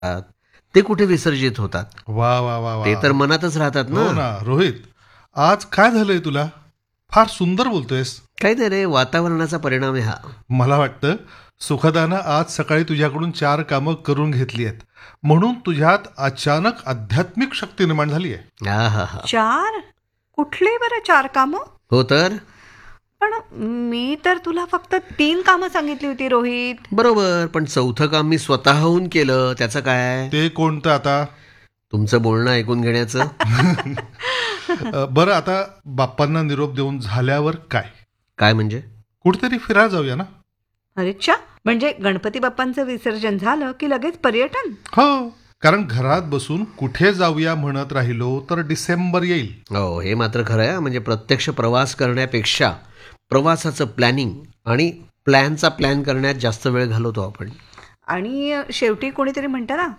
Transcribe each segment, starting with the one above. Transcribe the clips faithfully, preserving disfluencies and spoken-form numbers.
ते कुठे विसर्जित होतात? वा वा वा वा ते तर मनातच राहतात हो ना. ना रोहित, आज काय झालंय तुला? फार सुंदर बोलतोयस. काय ते रे, वातावरणाचा परिणाम आहे हा. मला वाटतं सुखदानं आज सकाळी तुझ्याकडून चार कामं करून घेतली आहेत, म्हणून तुझ्यात अचानक आध्यात्मिक शक्ती निर्माण झाली आहे. हा हा हा. चार? कुठले बरं चार कामं? हो तर पण मी तर तुला फक्त तीन कामं सांगितली होती रोहित. बरोबर, पण चौथं काम मी स्वतःहून केलं. त्याचं काय? ते कोणतं आता? तुमचं बोलणं ऐकून घेण्याचं. अ, बरं, आता बाप्पांना निरोप देऊन झाल्यावर काय? काय म्हणजे? कुठेतरी फिरायला जाऊया ना. अरे च्छा, म्हणजे गणपती बाप्पांचं विसर्जन झालं की लगेच पर्यटन? हो, कारण घरात बसून कुठे जाऊया म्हणत राहिलो तर डिसेंबर येईल. हो, हे मात्र खरं आहे. म्हणजे प्रत्यक्ष प्रवास करण्यापेक्षा प्रवासाचं प्लॅनिंग आणि प्लॅनचा प्लॅन करण्यात जास्त वेळ घालवतो आपण. आणि शेवटी कोणीतरी म्हणतं ना,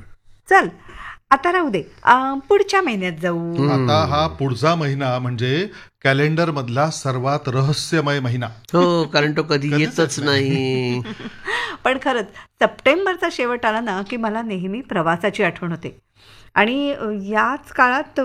चल आता राहू दे, अं, पुढच्या महिन्यात जाऊ. आता हा पुढचा महिना म्हणजे कॅलेंडर मधला सर्वात रहस्यमय महिना. हो, कारण तो कधी कधीच येतच येत नाही. पण खरंच सप्टेंबरचा शेवट आला ना की मला नेहमी प्रवासाची आठवण होते. आणि अं, याच काळात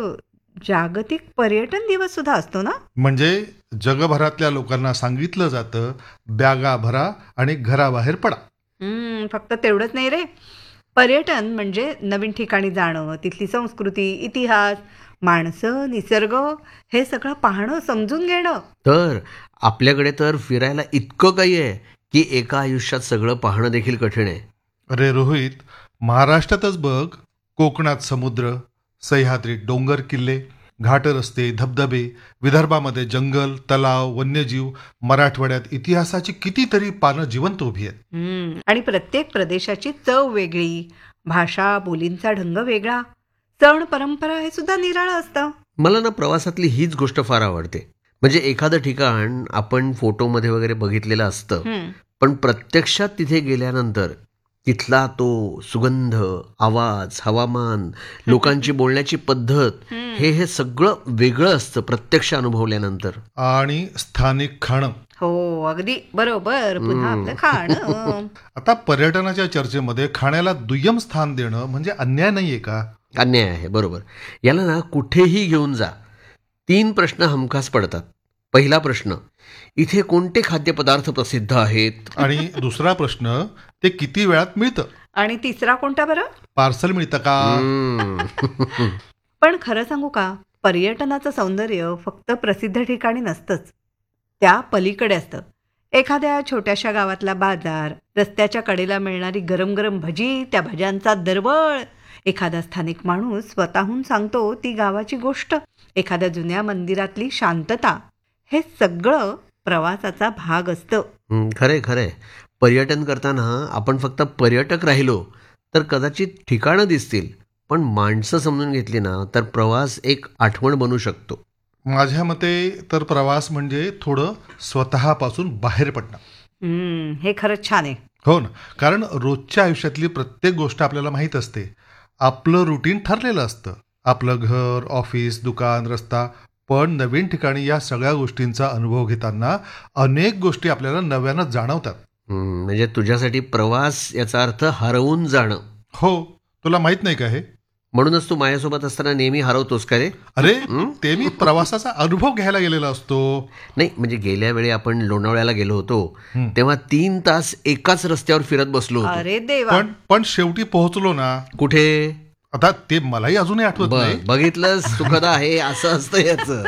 जागतिक पर्यटन दिवस सुद्धा असतो ना. म्हणजे जगभरातल्या लोकांना सांगितलं जातं, बॅगा भरा आणि घराबाहेर पडा. हम्म, फक्त तेवढंच नाही रे, पर्यटन म्हणजे नवीन ठिकाणी जाणं, तिथली संस्कृती, इतिहास, माणसं, निसर्ग हे सगळं पाहणं, समजून घेणं. तर आपल्याकडे तर फिरायला इतकं काही आहे की एका आयुष्यात सगळं पाहणं देखील कठीण आहे. अरे रोहित, महाराष्ट्रातच बघ, कोकणात समुद्र, सह्याद्रीत डोंगर किल्ले, घाट रस्ते, धबधबे, विदर्भामध्ये जंगल, तलाव, वन्यजीव, मराठवाड्यात इतिहासाची कितीतरी पानं जिवंत उभी आहेत. हम्म, आणि प्रत्येक प्रदेशाची चव वेगळी, भाषा, बोलींचा ढंग वेगळा, सण परंपरा हे सुद्धा निराळं असतं. मला ना प्रवासातली हीच गोष्ट फार आवडते. म्हणजे एखादं ठिकाण आपण फोटोमध्ये वगैरे बघितलेलं असतं, हम्म. पण प्रत्यक्षात तिथे गेल्यानंतर तिथला तो सुगंध, आवाज, हवामान, लोकांची बोलण्याची पद्धत, हे हे सगळं वेगळं असतं प्रत्यक्ष अनुभवल्यानंतर. आणि स्थानिक खाणं. हो, अगदी बरोबर. पुन्हा आपलं खाणं. आता पर्यटनाच्या चर्चेमध्ये खाण्याला दुय्यम स्थान देणं म्हणजे अन्याय नाहीये का? अन्याय आहे, बरोबर. याला ना कुठेही घेऊन जा, तीन प्रश्न हमखास पडतात. पहिला प्रश्न, इथे कोणते खाद्यपदार्थ प्रसिद्ध आहेत? आणि दुसरा प्रश्न, ते किती वेळात मिळतं? आणि तिसरा कोणता बरं? पार्सल मिळतं का? हम्म. पण खरं सांगू का, पर्यटनाचं सौंदर्य फक्त प्रसिद्ध ठिकाणी नसतंच, त्या पलीकडे असतं. एखाद्या छोट्याशा गावातला बाजार, रस्त्याच्या कडेला मिळणारी गरम गरम भजी, त्या भज्यांचा दरवळ, एखादा स्थानिक माणूस स्वतःहून सांगतो ती गावाची गोष्ट, एखाद्या जुन्या मंदिरातली शांतता, हे सगळं प्रवासाचा भाग असतं. हं, खरंय खरंय. पर्यटन करताना आपण फक्त पर्यटक राहिलो तर कदाचित ठिकाणं दिसतील, पण माणसं समजून घेतली ना तर प्रवास एक आठवण बनू शकतो. माझ्या मते तर प्रवास म्हणजे थोडं स्वतःपासून बाहेर पडणं. हम्म, हे खरंच छान आहे. हो ना, कारण रोजच्या आयुष्यातली प्रत्येक गोष्ट आपल्याला माहीत असते. आपलं रुटीन ठरलेलं असतं, आपलं घर, ऑफिस, दुकान, रस्ता. पण नवीन ठिकाणी या सगळ्या गोष्टींचा अनुभव घेताना अनेक गोष्टी आपल्याला नव्यानं जाणवतात. हं, म्हणजे तुझ्यासाठी प्रवास याचा अर्थ हरवून जाणं. हो, तुला माहित नाही का हे? म्हणूनच तू माझ्यासोबत असताना नेहमी हरवतोस का रे? अरे, ते मी प्रवासाचा अनुभव घ्यायला गेलेला असतो. नाही, म्हणजे गेल्या वेळी आपण लोणावळ्याला गेलो होतो तेव्हा तीन तास एकाच रस्त्यावर फिरत बसलो होतो. अरे देवा. पण पण शेवटी पोहोचलो ना. कुठे? आता ते मलाही अजूनही आठवत बघ, नाही. बघितलंस सुखदा, हे असं असतं याचं.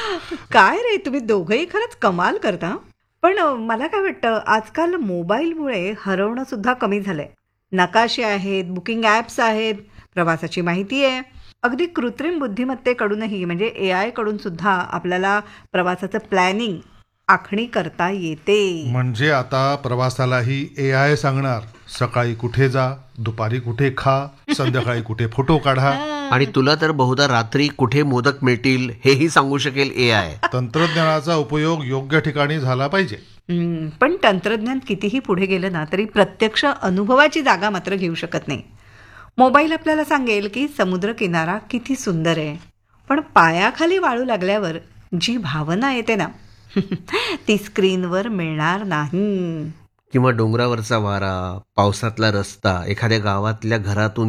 काय रे, तुम्ही दोघंही खरंच कमाल करता. पण अ, मला काय वाटतं, आजकाल मोबाईलमुळे हरवणं सुद्धा कमी झालंय. नकाशे आहेत, बुकिंग ॲप्स आहेत, प्रवासाची माहिती आहे. अगदी कृत्रिम बुद्धिमत्तेकडूनही म्हणजे ए आय कडून सुद्धा आपल्याला प्रवासाचं प्लॅनिंग, आखणी करता येते. म्हणजे आता प्रवासालाही ए आय सांगणार, सकाळी कुठे जा, दुपारी कुठे खा, संध्याकाळी कुठे फोटो काढा. आणि तुला तर बहुधा रात्री कुठे मोदक मिळतील हेही सांगू शकेल ए आय. तंत्रज्ञानाचा उपयोग योग्य ठिकाणी झाला पाहिजे. हम्म, पण तंत्रज्ञान कितीही पुढे गेलं ना तरी प्रत्यक्ष अनुभवाची जागा मात्र घेऊ शकत नाही. मोबाईल आपल्याला सांगेल की समुद्र किनारा किती सुंदर आहे, पण पायाखाली वाळू लागल्यावर जी भावना येते ना ती स्क्रीनवर मिळणार नाही. किंवा डोंगरावरचा वारा, पावसातला रस्ता, एखाद्या गावातल्या घरातून